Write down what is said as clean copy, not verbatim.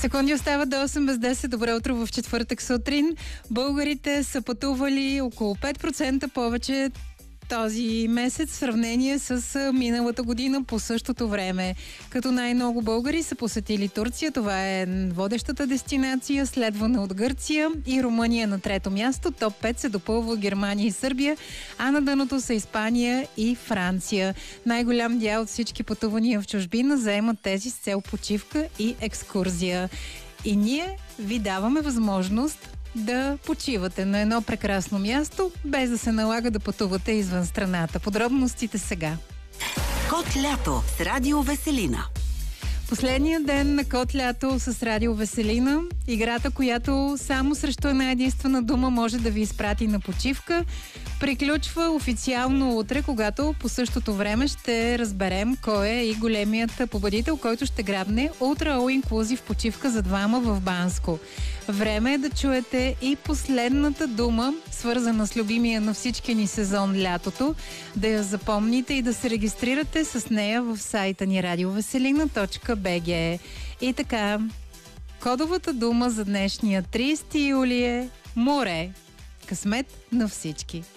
Секунди остават до 8 без 10. Добро утро в четвъртък сутрин. Българите са пътували около 5% повече този месец в сравнение с миналата година по същото време. Като най-много българи са посетили Турция. Това е водещата дестинация, следвана от Гърция и Румъния на трето място. Топ 5 се допълва Германия и Сърбия, а на дъното са Испания и Франция. Най-голям дял от всички пътувания в чужбина заемат тези с цел почивка и екскурзия. И ние ви даваме възможност да почивате на едно прекрасно място, без да се налага да пътувате извън страната. Подробностите сега. Код лято с Радио Веселина. Последният ден на Код лято с Радио Веселина. Играта, която само срещу една единствена дума може да ви изпрати на почивка, приключва официално утре, когато по същото време ще разберем кой е и големият победител, който ще грабне Ultra All Inclusive почивка за двама в Банско. Време е да чуете и последната дума, свързана с любимия на всички ни сезон лятото, да я запомните и да се регистрирате с нея в сайта ни radioveselina.bg. И така, кодовата дума за днешния 30 юли е море. Късмет на всички!